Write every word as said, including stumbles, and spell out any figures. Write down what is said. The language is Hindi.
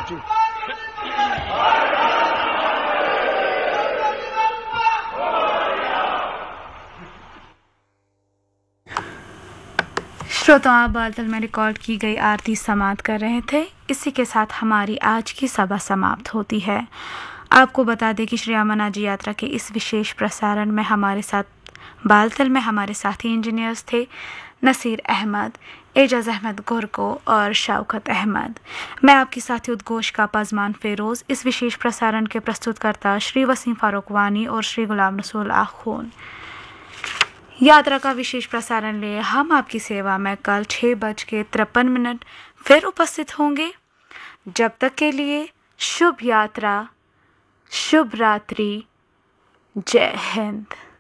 जी। श्रोताओं, आप बालतल में रिकॉर्ड की गई आरती समाप्त कर रहे थे। इसी के साथ हमारी आज की सभा समाप्त होती है। आपको बता दें कि श्री अमरनाथ जी यात्रा के इस विशेष प्रसारण में हमारे साथ बालतल में हमारे साथी इंजीनियर्स थे नसीर अहमद, एजाज अहमद गुरको और शौकत अहमद। मैं आपकी साथी उद्घोष का पजमान फेरोज़। इस विशेष प्रसारण के प्रस्तुतकर्ता श्री वसीम फारूक वानी और श्री गुलाम रसूल आखून। यात्रा का विशेष प्रसारण लिए हम आपकी सेवा में कल छः बज के तिरपन मिनट फिर उपस्थित होंगे। जब तक के लिए शुभ यात्रा, शुभ रात्रि, जय हिंद।